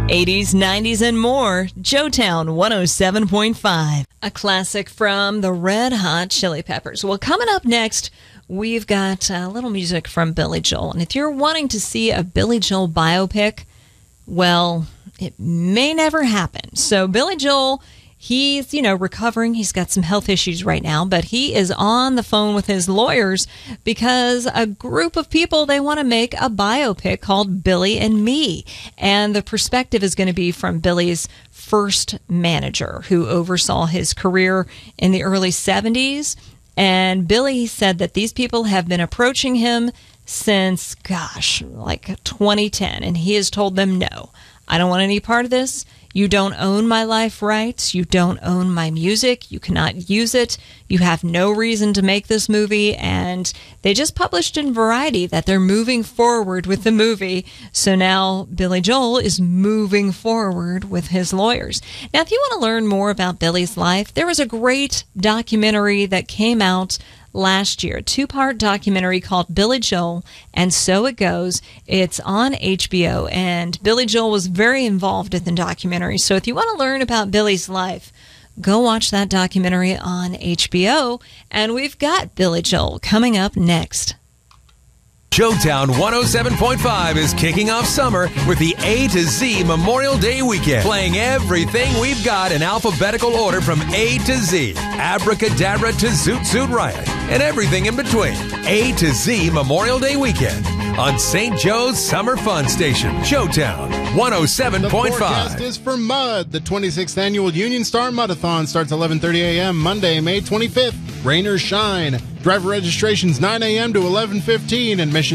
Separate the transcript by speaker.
Speaker 1: 80s, 90s, and more. Joetown 107.5. A classic from the Red Hot Chili Peppers. Well, coming up next, we've got a little music from Billy Joel. And if you're wanting to see a Billy Joel biopic, well, it may never happen. So Billy Joel, he's, recovering. He's got some health issues right now, but he is on the phone with his lawyers because a group of people, they want to make a biopic called Billy and Me. And the perspective is going to be from Billy's first manager who oversaw his career in the early 70s. And Billy said that these people have been approaching him since, like 2010. And he has told them, no, I don't want any part of this. You don't own my life rights. You don't own my music. You cannot use it. You have no reason to make this movie. And they just published in Variety that they're moving forward with the movie. So now Billy Joel is moving forward with his lawyers. Now, if you want to learn more about Billy's life, there was a great documentary that came out last year, a 2-part documentary called Billy Joel, and So It Goes. It's on HBO, and Billy Joel was very involved in the documentary. So if you want to learn about Billy's life, go watch that documentary on HBO. And we've got Billy Joel coming up next.
Speaker 2: Joetown 107.5 is kicking off summer with the A to Z Memorial Day weekend, playing everything we've got in alphabetical order from A to Z, Abracadabra to Zoot Suit Riot, and everything in between. A to Z Memorial Day weekend on St. Joe's Summer Fun Station, Joetown 107.5.
Speaker 3: The forecast is for mud. The 26th annual Union Star Mudathon starts 11:30 a.m. Monday, May 25th. Rain or shine. Driver registration's 9 a.m. to 11:15, and admission